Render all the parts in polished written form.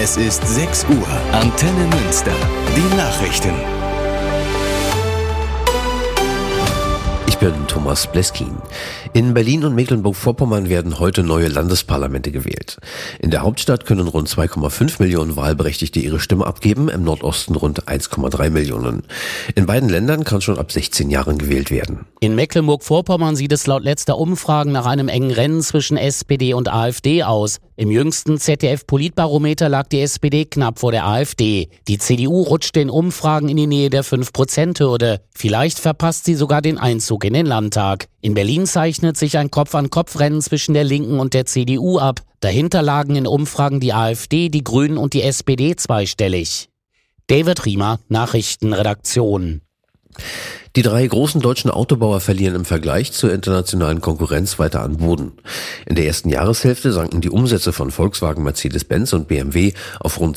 Es ist 6 Uhr. Antenne Münster. Die Nachrichten. Ich bin Thomas Bleskin. In Berlin und Mecklenburg-Vorpommern werden heute neue Landesparlamente gewählt. In der Hauptstadt können rund 2,5 Millionen Wahlberechtigte ihre Stimme abgeben, im Nordosten rund 1,3 Millionen. In beiden Ländern kann schon ab 16 Jahren gewählt werden. In Mecklenburg-Vorpommern sieht es laut letzter Umfragen nach einem engen Rennen zwischen SPD und AfD aus. Im jüngsten ZDF-Politbarometer lag die SPD knapp vor der AfD. Die CDU rutschte in Umfragen in die Nähe der 5%-Hürde. Vielleicht verpasst sie sogar den Einzug in den Landtag. In Berlin zeichnet sich ein Kopf-an-Kopf-Rennen zwischen der Linken und der CDU ab. Dahinter lagen in Umfragen die AfD, die Grünen und die SPD zweistellig. David Riemer, Nachrichtenredaktion. Die 3 großen deutschen Autobauer verlieren im Vergleich zur internationalen Konkurrenz weiter an Boden. In der ersten Jahreshälfte sanken die Umsätze von Volkswagen, Mercedes-Benz und BMW auf rund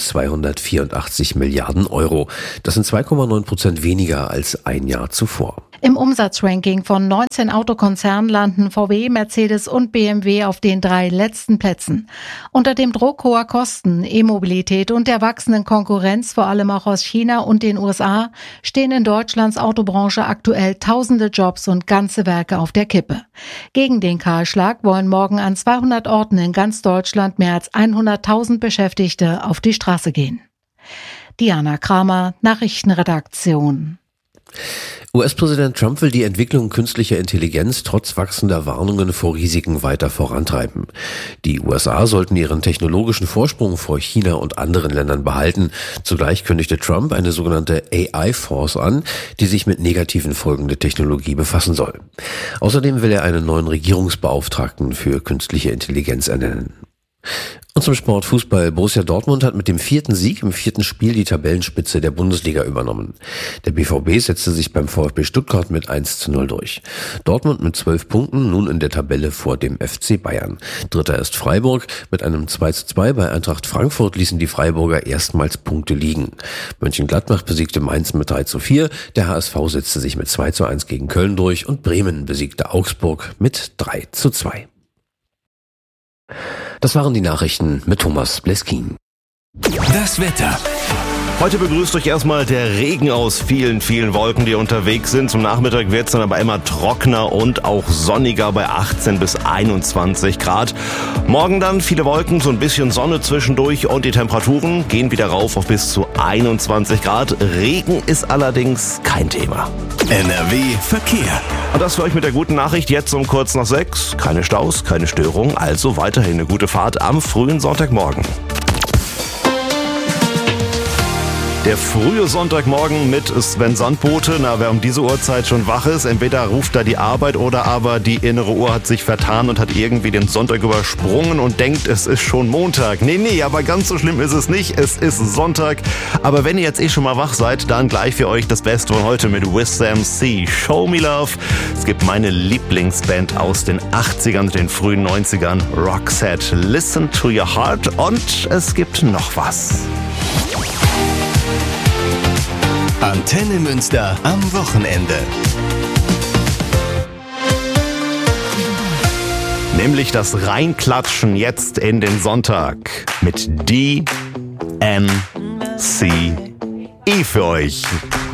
284 Milliarden Euro. Das sind 2,9% weniger als ein Jahr zuvor. Im Umsatzranking von 19 Autokonzernen landen VW, Mercedes und BMW auf den 3 letzten Plätzen. Unter dem Druck hoher Kosten, E-Mobilität und der wachsenden Konkurrenz, vor allem auch aus China und den USA, stehen in Deutschlands Autobranche aktuell tausende Jobs und ganze Werke auf der Kippe. Gegen den Kahlschlag wollen morgen an 200 Orten in ganz Deutschland mehr als 100.000 Beschäftigte auf die Straße gehen. Diana Kramer, Nachrichtenredaktion. US-Präsident Trump will die Entwicklung künstlicher Intelligenz trotz wachsender Warnungen vor Risiken weiter vorantreiben. Die USA sollten ihren technologischen Vorsprung vor China und anderen Ländern behalten. Zugleich kündigte Trump eine sogenannte AI-Force an, die sich mit negativen Folgen der Technologie befassen soll. Außerdem will er einen neuen Regierungsbeauftragten für künstliche Intelligenz ernennen. Und zum Sport Fußball. Borussia Dortmund hat mit dem 4. Sieg im 4. Spiel die Tabellenspitze der Bundesliga übernommen. Der BVB setzte sich beim VfB Stuttgart mit 1:0 durch. Dortmund mit 12 Punkten, nun in der Tabelle vor dem FC Bayern. Dritter ist Freiburg. Mit einem 2:2 bei Eintracht Frankfurt ließen die Freiburger erstmals Punkte liegen. Mönchengladbach besiegte Mainz mit 3:4. Der HSV setzte sich mit 2:1 gegen Köln durch und Bremen besiegte Augsburg mit 3:2. Das waren die Nachrichten mit Thomas Bleskin. Das Wetter. Heute begrüßt euch erstmal der Regen aus vielen, vielen Wolken, die unterwegs sind. Zum Nachmittag wird es dann aber immer trockener und auch sonniger bei 18 bis 21 Grad. Morgen dann viele Wolken, so ein bisschen Sonne zwischendurch und die Temperaturen gehen wieder rauf auf bis zu 21 Grad. Regen ist allerdings kein Thema. NRW Verkehr. Und das für euch mit der guten Nachricht jetzt um kurz nach 6. Keine Staus, keine Störung, also weiterhin eine gute Fahrt am frühen Sonntagmorgen. Der frühe Sonntagmorgen mit Sven Sandbote. Wer um diese Uhrzeit schon wach ist, entweder ruft da die Arbeit oder aber die innere Uhr hat sich vertan und hat irgendwie den Sonntag übersprungen und denkt, es ist schon Montag. Nee, aber ganz so schlimm ist es nicht. Es ist Sonntag. Aber wenn ihr jetzt schon mal wach seid, dann gleich für euch das Beste von heute mit Wissam C. Show Me Love. Es gibt meine Lieblingsband aus den 80ern und den frühen 90ern, Roxette. Listen to Your Heart. Und es gibt noch was. Antenne Münster am Wochenende. Nämlich das Reinklatschen jetzt in den Sonntag mit DNCE für euch.